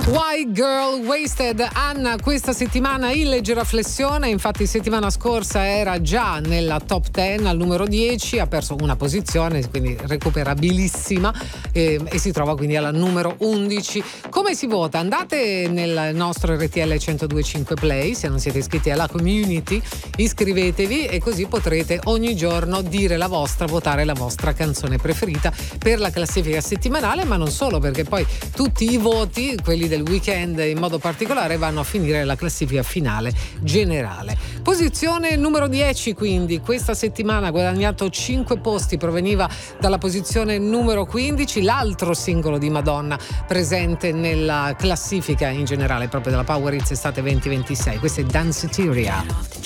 White Girl Wasted. Anna questa settimana in leggera flessione, infatti settimana scorsa era già nella top 10 al numero 10, ha perso una posizione, quindi recuperabilissima, e si trova quindi alla numero 11. Come si vota? Andate nel nostro RTL 102.5 Play, se non siete iscritti alla community iscrivetevi e così potrete ogni giorno dire la vostra, votare la vostra canzone preferita per la classifica settimanale, ma non solo, perché poi tutti i voti, quelli del weekend in modo particolare, vanno a finire nella classifica finale generale. Posizione numero 10, quindi questa settimana ha guadagnato 5 posti, proveniva dalla posizione numero 15, l'altro singolo di Madonna presente nella classifica in generale proprio della Power Hits estate 2026. Questa è Danceteria.